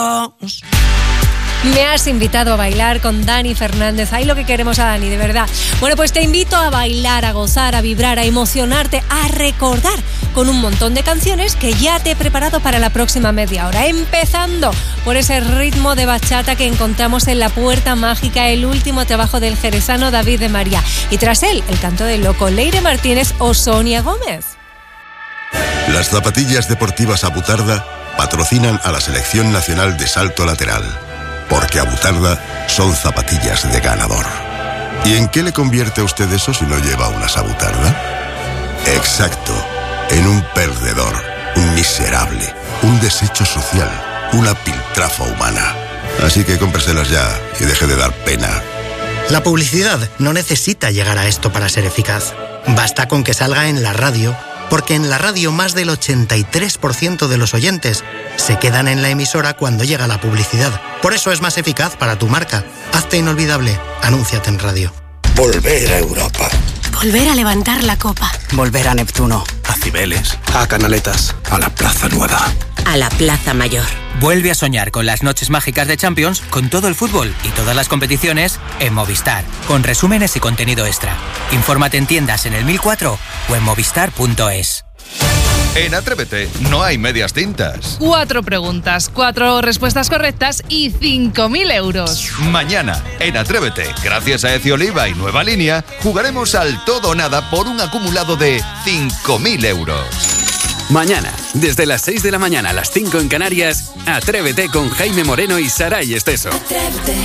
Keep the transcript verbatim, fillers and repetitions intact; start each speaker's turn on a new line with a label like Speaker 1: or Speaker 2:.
Speaker 1: Me has invitado a bailar con Dani Fernández. Ahí lo que queremos a Dani, de verdad. Bueno, pues te invito a bailar, a gozar, a vibrar, a emocionarte, a recordar con un montón de canciones que ya te he preparado para la próxima media hora. Empezando por ese ritmo de bachata que encontramos en La Puerta Mágica, el último trabajo del jerezano David de María. Y tras él, el canto del loco Leire Martínez o Sonia Gómez.
Speaker 2: Las zapatillas deportivas Abutarda patrocinan a la Selección Nacional de Salto Lateral. Porque Abutarda son zapatillas de ganador. ¿Y en qué le convierte a usted eso si no lleva unas Abutarda? Exacto, en un perdedor, un miserable, un desecho social, una piltrafa humana. Así que cómpreselas ya y deje de dar pena.
Speaker 3: La publicidad no necesita llegar a esto para ser eficaz. Basta con que salga en la radio, porque en la radio más del ochenta y tres por ciento de los oyentes se quedan en la emisora cuando llega la publicidad. Por eso es más eficaz para tu marca. Hazte inolvidable. Anúnciate en radio.
Speaker 4: Volver a Europa.
Speaker 5: Volver a levantar la copa.
Speaker 6: Volver a Neptuno.
Speaker 7: A Cibeles. A Canaletas. A la Plaza Nueva.
Speaker 8: A la Plaza Mayor.
Speaker 9: Vuelve a soñar con las noches mágicas de Champions, con todo el fútbol y todas las competiciones en Movistar, con resúmenes y contenido extra. Infórmate en tiendas en el mil cuatro o en movistar punto es.
Speaker 10: En Atrévete no hay medias tintas.
Speaker 11: Cuatro preguntas, cuatro respuestas correctas y cinco mil euros.
Speaker 10: Mañana, en Atrévete, gracias a Eci Oliva y Nueva Línea, jugaremos al todo o nada por un acumulado de cinco mil euros.
Speaker 12: Mañana, desde las seis de la mañana a las cinco en Canarias, Atrévete con Jaime Moreno y Saray Esteso. Atrévete.